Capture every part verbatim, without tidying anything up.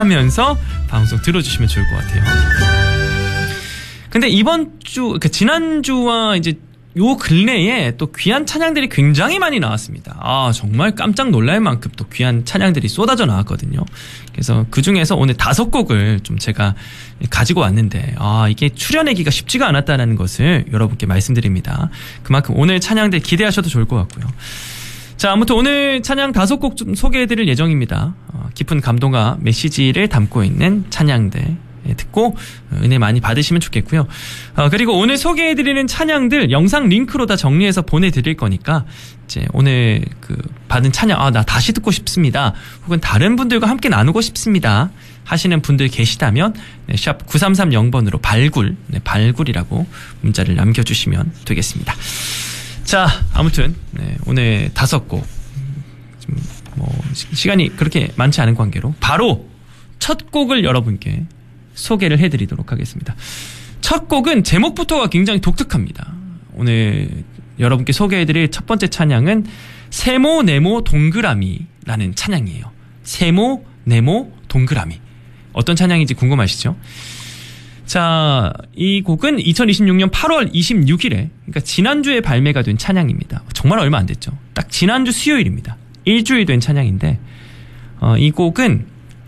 하면서 방송 들어주시면 좋을 것 같아요. 근데 이번 주, 그 지난주와 이제 요 근래에 또 귀한 찬양들이 굉장히 많이 나왔습니다. 아, 정말 깜짝 놀랄 만큼 또 귀한 찬양들이 쏟아져 나왔거든요. 그래서 그 중에서 오늘 다섯 곡을 좀 제가 가지고 왔는데, 아, 이게 추려내기가 쉽지가 않았다는 것을 여러분께 말씀드립니다. 그만큼 오늘 찬양들 기대하셔도 좋을 것 같고요. 자, 아무튼 오늘 찬양 다섯 곡 좀 소개해드릴 예정입니다. 어, 깊은 감동과 메시지를 담고 있는 찬양들 듣고 은혜 많이 받으시면 좋겠고요. 어, 그리고 오늘 소개해드리는 찬양들 영상 링크로 다 정리해서 보내드릴 거니까 이제 오늘 그 받은 찬양, 아, 나 다시 듣고 싶습니다. 혹은 다른 분들과 함께 나누고 싶습니다 하시는 분들 계시다면 네, 샵 구삼삼영 번으로 발굴, 네, 발굴이라고 문자를 남겨주시면 되겠습니다. 자, 아무튼 네, 오늘 다섯 곡, 좀 뭐 시간이 그렇게 많지 않은 관계로 바로 첫 곡을 여러분께 소개를 해드리도록 하겠습니다. 첫 곡은 제목부터가 굉장히 독특합니다. 오늘 여러분께 소개해드릴 첫 번째 찬양은 세모 네모 동그라미라는 찬양이에요. 세모 네모 동그라미. 어떤 찬양인지 궁금하시죠? 자, 이 곡은 이천이십육 년 팔월 이십육일에, 그러니까 지난주에 발매가 된 찬양입니다. 정말 얼마 안 됐죠. 딱 지난주 수요일입니다. 일주일 된 찬양인데, 어, 이 곡은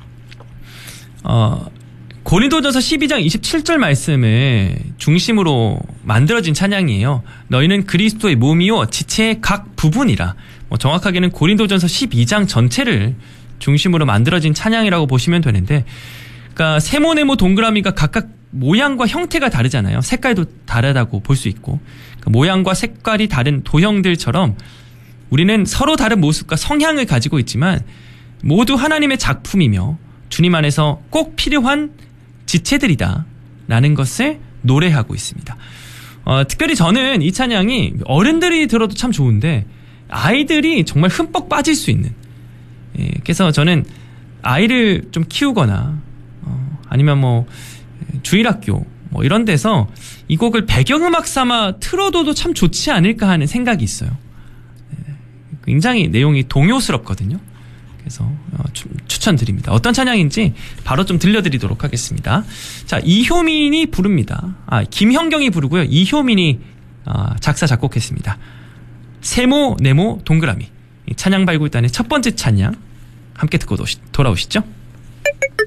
어, 고린도전서 십이 장 이십칠 절 말씀을 중심으로 만들어진 찬양이에요. 너희는 그리스도의 몸이요 지체의 각 부분이라. 뭐 정확하게는 고린도전서 십이 장 전체를 중심으로 만들어진 찬양이라고 보시면 되는데, 그러니까 세모 네모 동그라미가 각각 모양과 형태가 다르잖아요. 색깔도 다르다고 볼 수 있고, 그러니까 모양과 색깔이 다른 도형들처럼 우리는 서로 다른 모습과 성향을 가지고 있지만 모두 하나님의 작품이며 주님 안에서 꼭 필요한 지체들이다 라는 것을 노래하고 있습니다. 어, 특별히 저는 이 찬양이 어른들이 들어도 참 좋은데 아이들이 정말 흠뻑 빠질 수 있는, 예, 그래서 저는 아이를 좀 키우거나 어, 아니면 뭐 주일학교 뭐 이런 데서 이 곡을 배경음악 삼아 틀어둬도 참 좋지 않을까 하는 생각이 있어요. 예, 굉장히 내용이 동요스럽거든요. 그래서 어, 추, 추천드립니다. 어떤 찬양인지 바로 좀 들려드리도록 하겠습니다. 자, 이효민이 부릅니다. 아, 김현경이 부르고요. 이효민이 아, 작사 작곡했습니다. 세모 네모 동그라미. 찬양 발굴단의 첫 번째 찬양 함께 듣고 도시, 돌아오시죠.